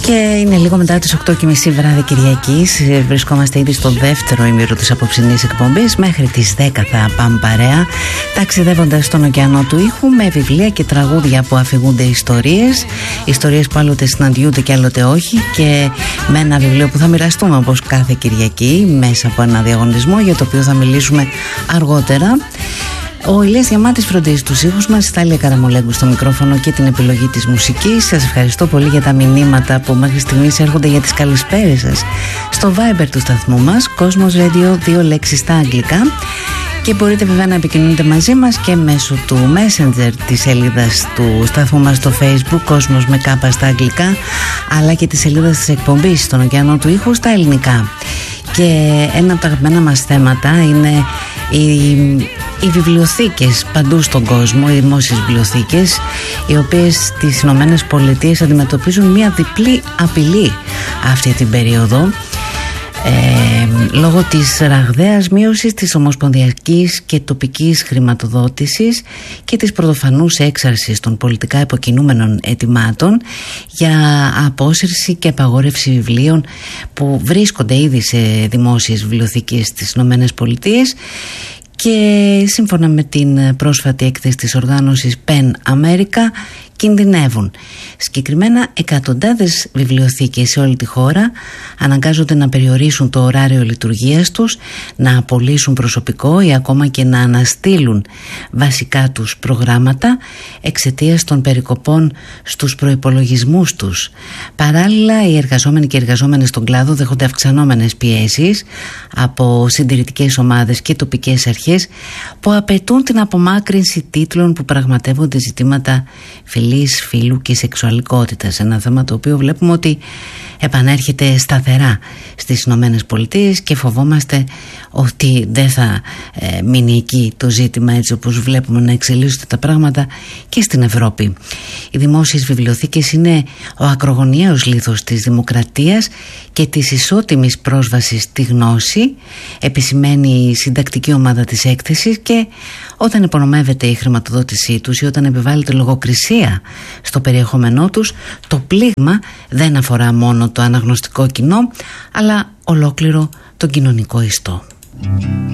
Και είναι λίγο μετά τις 8:30 βράδυ Κυριακής. Βρισκόμαστε ήδη στο δεύτερο ημίρο της απόψινής εκπομπής. Μέχρι τις 10 θα πάμε παρέα, ταξιδεύοντας στον ωκεανό του ήχου με βιβλία και τραγούδια που αφηγούνται ιστορίες. Ιστορίες που άλλοτε συναντιούνται και άλλοτε όχι. Και με ένα βιβλίο που θα μοιραστούμε όπως κάθε Κυριακή μέσα από ένα διαγωνισμό, για το οποίο θα μιλήσουμε αργότερα. Ο Ηλίας Διαμάτης φροντίζει τους ήχους μας, η Στάλια Καραμολέγκου στο μικρόφωνο και την επιλογή της μουσικής. Σας ευχαριστώ πολύ για τα μηνύματα που μέχρι στιγμής έρχονται, για τις καλησπέρες σας στο Viber του σταθμού μας, Cosmos Radio, 2 λέξεις στα αγγλικά. Και μπορείτε βέβαια να επικοινωνείτε μαζί μας και μέσω του Messenger της σελίδας του σταθμού μας στο Facebook, Cosmos με κάπα στα αγγλικά, αλλά και τη σελίδα της εκπομπής στον ωκεανό του ήχου στα ελληνικά. Και ένα από τα αγαπημένα μας θέματα είναι οι βιβλιοθήκες παντού στον κόσμο, οι δημόσιες βιβλιοθήκες, οι οποίες στις Ηνωμένες Πολιτείες αντιμετωπίζουν μια διπλή απειλή αυτή την περίοδο, λόγω της ραγδαίας μείωσης της ομοσπονδιακής και τοπικής χρηματοδότησης και της πρωτοφανούς έξαρσης των πολιτικά υποκινούμενων αιτημάτων για απόσυρση και απαγόρευση βιβλίων που βρίσκονται ήδη σε δημόσιες βιβλιοθήκες στις Ηνωμένες Πολιτείες. Και σύμφωνα με την πρόσφατη έκθεση της οργάνωσης PEN America, κινδυνεύουν. Συγκεκριμένα, εκατοντάδες βιβλιοθήκες σε όλη τη χώρα αναγκάζονται να περιορίσουν το ωράριο λειτουργίας τους, να απολύσουν προσωπικό ή ακόμα και να αναστείλουν βασικά τους προγράμματα εξαιτίας των περικοπών στους προϋπολογισμούς τους. Παράλληλα, οι εργαζόμενοι και οι εργαζόμενες στον κλάδο δέχονται αυξανόμενες πιέσεις από συντηρητικές ομάδες και τοπικές αρχές που απαιτούν την απομάκρυνση τίτλων που πραγματεύονται ζητήματα φυλής, φύλου και σεξουαλικότητας. Ένα θέμα το οποίο βλέπουμε ότι επανέρχεται σταθερά στις Ηνωμένες Πολιτείες και φοβόμαστε ότι δεν θα μείνει εκεί το ζήτημα, έτσι όπως βλέπουμε να εξελίσσονται τα πράγματα και στην Ευρώπη. Οι δημόσιες βιβλιοθήκες είναι ο ακρογωνιαίος λίθος της δημοκρατίας και της ισότιμης πρόσβασης στη γνώση, επισημαίνει η συντακτική ομάδα της έκθεσης, και όταν υπονομεύεται η χρηματοδότησή τους ή όταν επιβάλλεται λογοκρισία στο περιεχόμενό τους, το πλήγμα δεν αφορά μόνο το αναγνωστικό κοινό, αλλά ολόκληρο τον κοινωνικό ιστό.